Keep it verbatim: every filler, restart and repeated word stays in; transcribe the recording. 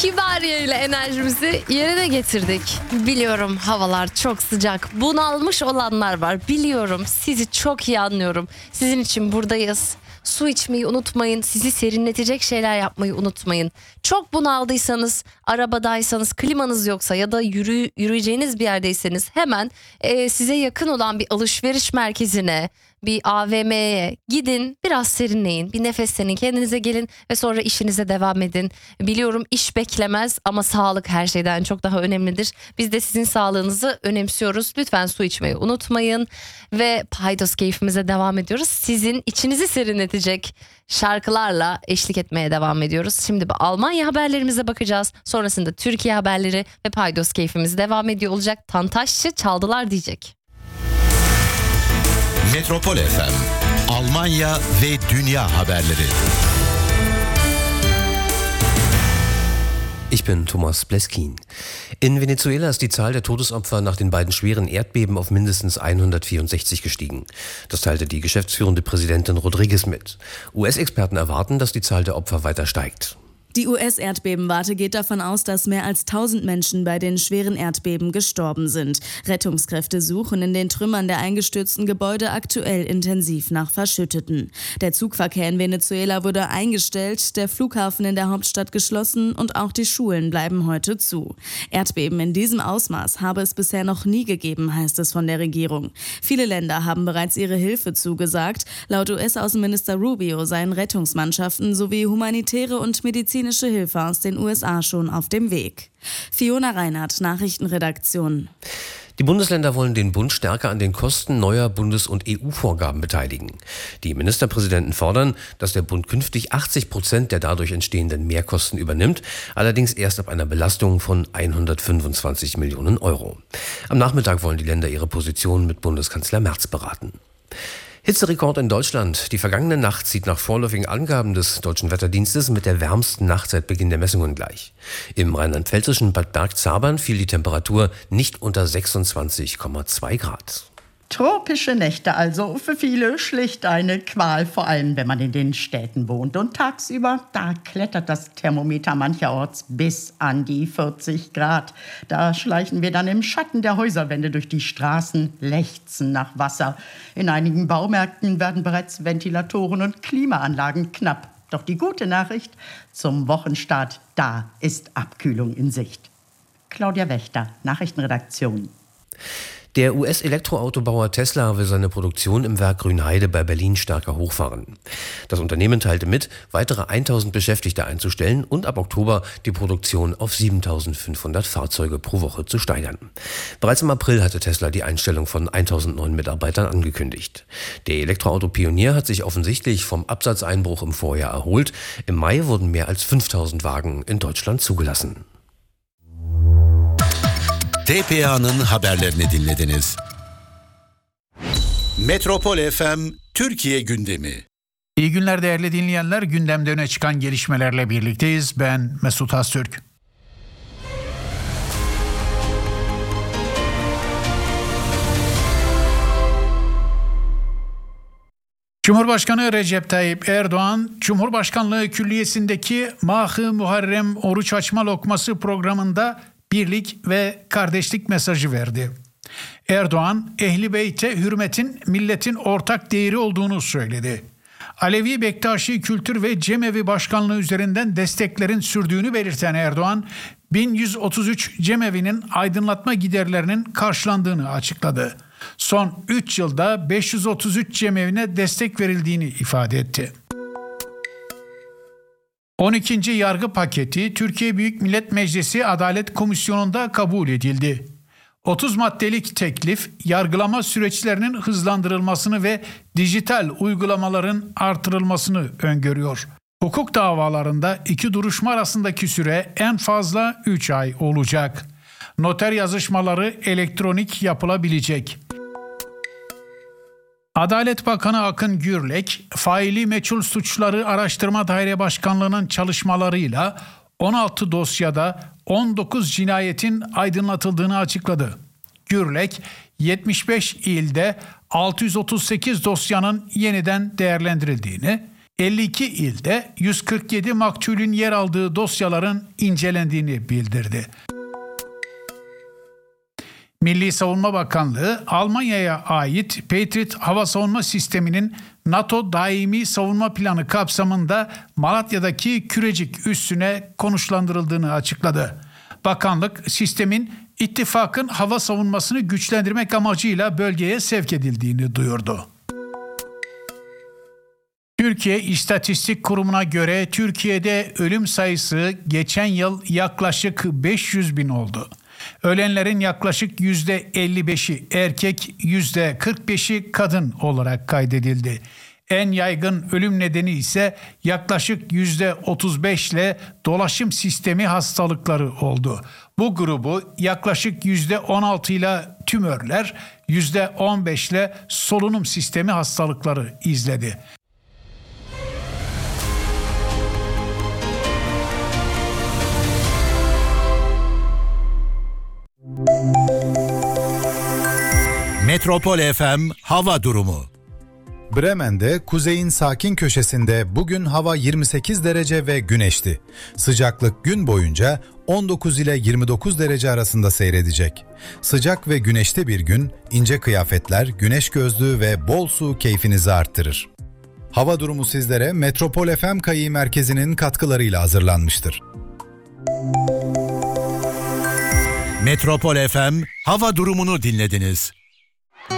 Kibariye ile enerjimizi yerine getirdik. Biliyorum havalar çok sıcak. Bunalmış olanlar var. Biliyorum, sizi çok iyi anlıyorum. Sizin için buradayız. Su içmeyi unutmayın. Sizi serinletecek şeyler yapmayı unutmayın. Çok bunaldıysanız, arabadaysanız, klimanız yoksa ya da yürü, yürüyeceğiniz bir yerdeyseniz hemen e, size yakın olan bir alışveriş merkezine, bir A V M'ye gidin, biraz serinleyin, bir nefeslenin, kendinize gelin ve sonra işinize devam edin. Biliyorum iş beklemez ama sağlık her şeyden çok daha önemlidir. Biz de sizin sağlığınızı önemsiyoruz. Lütfen su içmeyi unutmayın ve paydos keyfimize devam ediyoruz. Sizin içinizi serinletecek şarkılarla eşlik etmeye devam ediyoruz. Şimdi bir Almanya haberlerimize bakacağız. Sonrasında Türkiye haberleri ve paydos keyfimiz devam ediyor olacak. Tantaşçı çaldılar diyecek. Metropol F M, Almanya ve Dünya haberleri. Ich bin Thomas Bleskin. In Venezuela ist die Zahl der Todesopfer nach den beiden schweren Erdbeben auf mindestens hundertvierundsechzig gestiegen. Das teilte die geschäftsführende Präsidentin Rodriguez mit. U S-Experten erwarten, dass die Zahl der Opfer weiter steigt. Die U S-Erdbebenwarte geht davon aus, dass mehr als tausend Menschen bei den schweren Erdbeben gestorben sind. Rettungskräfte suchen in den Trümmern der eingestürzten Gebäude aktuell intensiv nach Verschütteten. Der Zugverkehr in Venezuela wurde eingestellt, der Flughafen in der Hauptstadt geschlossen und auch die Schulen bleiben heute zu. Erdbeben in diesem Ausmaß habe es bisher noch nie gegeben, heißt es von der Regierung. Viele Länder haben bereits ihre Hilfe zugesagt. Laut U S-Außenminister Rubio seien Rettungsmannschaften sowie humanitäre und medizinische Hilfe aus den U S A schon auf dem Weg. Fiona Reinhardt, Nachrichtenredaktion. Die Bundesländer wollen den Bund stärker an den Kosten neuer Bundes- und E U-Vorgaben beteiligen. Die Ministerpräsidenten fordern, dass der Bund künftig achtzig Prozent der dadurch entstehenden Mehrkosten übernimmt, allerdings erst ab einer Belastung von hundertfünfundzwanzig Millionen Euro. Am Nachmittag wollen die Länder ihre Position mit Bundeskanzler Merz beraten. Hitzerekord in Deutschland. Die vergangene Nacht zieht nach vorläufigen Angaben des Deutschen Wetterdienstes mit der wärmsten Nacht seit Beginn der Messungen gleich. Im rheinland-pfälzischen Bad Bergzabern fiel die Temperatur nicht unter sechsundzwanzig Komma zwei Grad. Tropische Nächte also, für viele schlicht eine Qual, vor allem wenn man in den Städten wohnt. Und tagsüber, da klettert das Thermometer mancherorts bis an die vierzig Grad. Da schleichen wir dann im Schatten der Häuserwände durch die Straßen, lechzen nach Wasser. In einigen Baumärkten werden bereits Ventilatoren und Klimaanlagen knapp. Doch die gute Nachricht, zum Wochenstart, da ist Abkühlung in Sicht. Claudia Wächter, Nachrichtenredaktion. Der U S-Elektroautobauer Tesla will seine Produktion im Werk Grünheide bei Berlin stärker hochfahren. Das Unternehmen teilte mit, weitere tausend Beschäftigte einzustellen und ab Oktober die Produktion auf siebentausendfünfhundert Fahrzeuge pro Woche zu steigern. Bereits im April hatte Tesla die Einstellung von tausend neuen Mitarbeitern angekündigt. Der Elektroauto-Pionier hat sich offensichtlich vom Absatzeinbruch im Vorjahr erholt. Im Mai wurden mehr als fünftausend Wagen in Deutschland zugelassen. T P A'nın haberlerini dinlediniz. Metropol F M Türkiye gündemi. İyi günler değerli dinleyenler. Gündemde öne çıkan gelişmelerle birlikteyiz. Ben Mesut Öztürk. Cumhurbaşkanı Recep Tayyip Erdoğan, Cumhurbaşkanlığı Külliyesi'ndeki Mah-ı Muharrem Oruç Açma Lokması programında birlik ve kardeşlik mesajı verdi. Erdoğan, Ehl-i Beyt'e hürmetin milletin ortak değeri olduğunu söyledi. Alevi Bektaşi Kültür ve Cemevi Başkanlığı üzerinden desteklerin sürdüğünü belirten Erdoğan, bin yüz otuz üç Cemevi'nin aydınlatma giderlerinin karşılandığını açıkladı. Son üç yılda beş yüz otuz üç Cemevine destek verildiğini ifade etti. on ikinci yargı paketi Türkiye Büyük Millet Meclisi Adalet Komisyonu'nda kabul edildi. otuz maddelik teklif, yargılama süreçlerinin hızlandırılmasını ve dijital uygulamaların artırılmasını öngörüyor. Hukuk davalarında iki duruşma arasındaki süre en fazla üç ay olacak. Noter yazışmaları elektronik yapılabilecek. Adalet Bakanı Akın Gürlek, faili meçhul suçları araştırma daire başkanlığının çalışmalarıyla on altı dosyada on dokuz cinayetin aydınlatıldığını açıkladı. Gürlek, yetmiş beş ilde altı yüz otuz sekiz dosyanın yeniden değerlendirildiğini, elli iki ilde yüz kırk yedi maktulün yer aldığı dosyaların incelendiğini bildirdi. Milli Savunma Bakanlığı, Almanya'ya ait Patriot hava savunma sisteminin NATO daimi savunma planı kapsamında Malatya'daki Kürecik üssüne konuşlandırıldığını açıkladı. Bakanlık, sistemin ittifakın hava savunmasını güçlendirmek amacıyla bölgeye sevk edildiğini duyurdu. Türkiye İstatistik Kurumu'na göre Türkiye'de ölüm sayısı geçen yıl yaklaşık beş yüz bin oldu. Ölenlerin yaklaşık yüzde elli beşi erkek, yüzde kırk beşi kadın olarak kaydedildi. En yaygın ölüm nedeni ise yaklaşık yüzde otuz beş ile dolaşım sistemi hastalıkları oldu. Bu grubu yaklaşık yüzde on altı ile tümörler, yüzde on beş ile solunum sistemi hastalıkları izledi. Metropol F M hava durumu. Bremen'de kuzeyin sakin köşesinde bugün hava yirmi sekiz derece ve güneşli. Sıcaklık gün boyunca on dokuz ile yirmi dokuz derece arasında seyredecek. Sıcak ve güneşli bir gün, ince kıyafetler, güneş gözlüğü ve bol su keyfinizi arttırır. Hava durumu sizlere Metropol F M Kayı Merkezi'nin katkılarıyla hazırlanmıştır. Metropol F M hava durumunu dinlediniz.